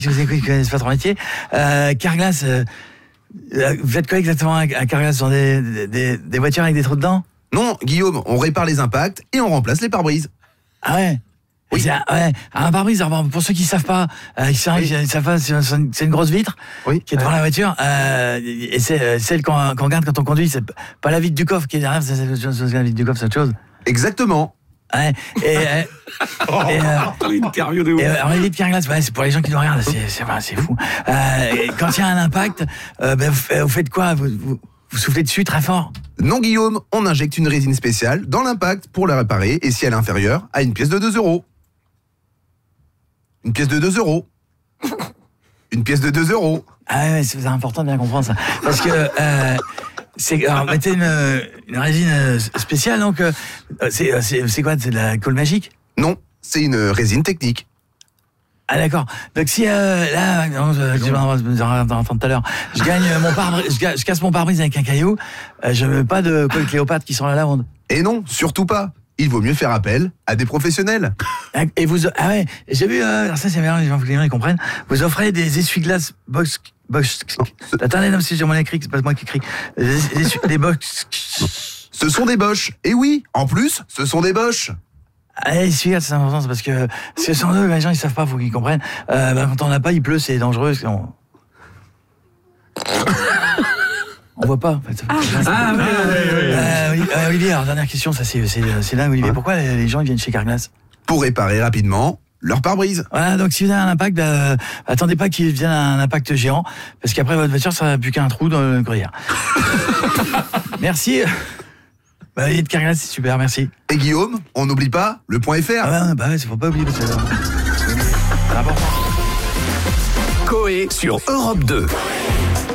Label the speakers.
Speaker 1: Je vous écoute, je connais pas trop le métier. Carglass, vous faites quoi exactement à Carglass? Sur des voitures avec des trous dedans?
Speaker 2: Non, Guillaume, on répare les impacts et on remplace les pare-brises.
Speaker 1: Ah ouais?
Speaker 2: Oui.
Speaker 1: Un pare-brise, pour ceux qui savent pas, c'est une grosse vitre qui est devant la voiture, et c'est celle qu'on regarde quand on conduit, c'est pas la vitre du coffre qui est derrière, c'est la vitre du coffre, c'est autre chose.
Speaker 2: Exactement.
Speaker 1: Ouais,
Speaker 3: L'interview de ouf.
Speaker 1: alors les vitres Carglass, c'est pour les gens qui nous regardent, c'est fou. Quand il y a un impact, vous faites quoi? Vous soufflez dessus très fort?
Speaker 2: Non, Guillaume, on injecte une résine spéciale dans l'impact pour la réparer, et si elle est inférieure à une pièce de 2 €. Une pièce de 2 €. Une pièce de 2 €.
Speaker 1: Ah ouais, c'est important de bien comprendre ça. Parce que mettez une résine spéciale, donc c'est quoi? C'est de la colle magique?
Speaker 2: Non, c'est une résine technique.
Speaker 1: Ah d'accord. Donc si là, je vais entendre tout à l'heure, je gagne mon pare-brise, je casse mon pare-brise avec un caillou, je mets pas de colle Cléopâtre qui sent la lavande.
Speaker 2: Et non, surtout pas. Il vaut mieux faire appel à des professionnels.
Speaker 1: Et vous, j'ai vu, alors ça c'est bien, les gens ils comprennent. Vous offrez des essuie-glaces box. Attendez, non, si j'ai mon écrit, c'est pas moi qui écris. Des box.
Speaker 2: Ce sont des Bosch. Et oui, en plus, ce sont des Bosch.
Speaker 1: Essuie-glaces, c'est important, c'est parce que sans eux, les gens ils savent pas, faut qu'ils comprennent. Quand on n'a pas, il pleut, c'est dangereux. On voit pas, en fait. Olivier, alors, dernière question, ça c'est dingue, Olivier. Pourquoi les gens ils viennent chez Carglass?
Speaker 2: Pour réparer rapidement leur pare-brise.
Speaker 1: Voilà, donc si vous avez un impact, attendez pas qu'il vienne un impact géant, parce qu'après votre voiture, ça n'a plus qu'un trou dans le gruyère. Merci. Olivier de Carglass, c'est super, merci.
Speaker 2: Et Guillaume, on n'oublie pas le .fr.
Speaker 1: Ah ouais, faut pas oublier, parce que c'est important.
Speaker 4: Coé sur Europe 2.